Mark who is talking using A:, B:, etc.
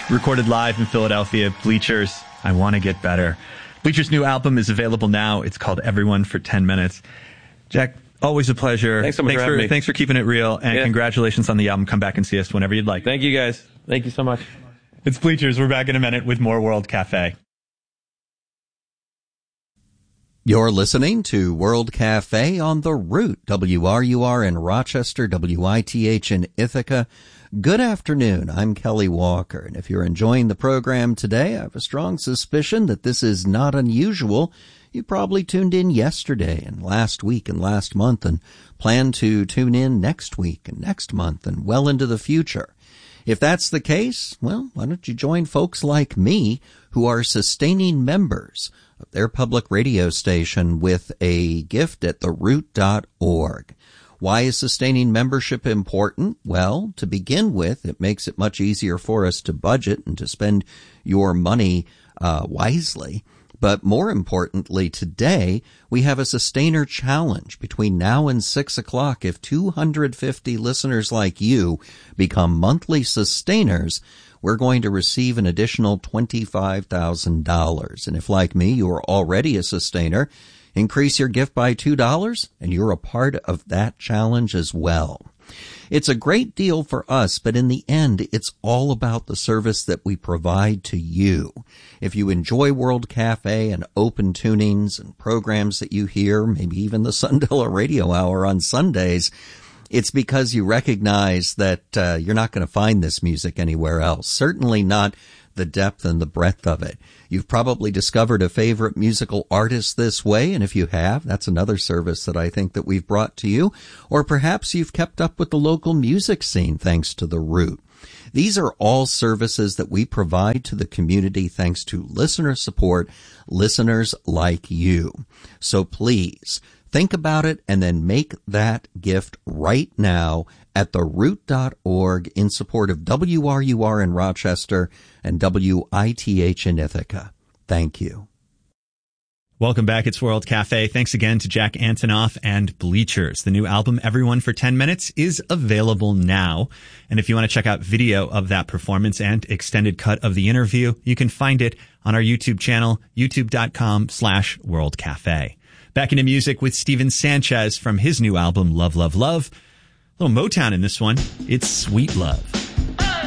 A: recorded live in Philadelphia. Bleachers, I Want to Get Better. Bleachers' new album is available now. It's called Everyone for 10 Minutes. Jack, always a pleasure.
B: Thanks so much for having me.
A: Thanks for keeping it real, and congratulations on the album. Come back and see us whenever you'd like.
B: Thank you, guys. Thank you so much.
A: It's Bleachers. We're back in a minute with more World Cafe.
C: You're listening to World Cafe on The Root, WRUR in Rochester, WITH in Ithaca. Good afternoon. I'm Kelly Walker, and if you're enjoying the program today, I have a strong suspicion that this is not unusual. You probably tuned in yesterday and last week and last month and plan to tune in next week and next month and well into the future. If that's the case, well, why don't you join folks like me who are sustaining members of their public radio station with a gift at theroot.org. Why is sustaining membership important? Well, to begin with, it makes it much easier for us to budget and to spend your money wisely. But more importantly, today, we have a sustainer challenge between now and 6 o'clock. If 250 listeners like you become monthly sustainers, we're going to receive an additional $25,000. And if, like me, you are already a sustainer, increase your gift by $2, and you're a part of that challenge as well. It's a great deal for us, but in the end, it's all about the service that we provide to you. If you enjoy World Cafe and open tunings and programs that you hear, maybe even the Sundella Radio Hour on Sundays, it's because you recognize that you're not going to find this music anywhere else, certainly not the depth and the breadth of it. You've probably discovered a favorite musical artist this way, and if you have, that's another service that I think that we've brought to you. Or perhaps you've kept up with the local music scene thanks to The Root. These are all services that we provide to the community thanks to listener support, listeners like you. So please, think about it and then make that gift right now at theroot.org in support of WRUR in Rochester and WITH in Ithaca. Thank you.
A: Welcome back. It's World Cafe. Thanks again to Jack Antonoff and Bleachers. The new album, Everyone for 10 Minutes, is available now. And if you want to check out video of that performance and extended cut of the interview, you can find it on our YouTube channel, youtube.com/World Cafe. Back into music with Steven Sanchez from his new album, Love, Love, Love. A little Motown in this one. It's Sweet Love.